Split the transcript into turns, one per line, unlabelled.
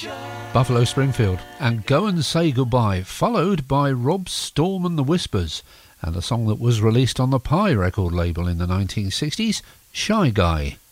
Buffalo Springfield and Go and Say Goodbye, followed by Rob Storm and the Whispers, and a song that was released on the Pie record label in the 1960s, Shy Guy.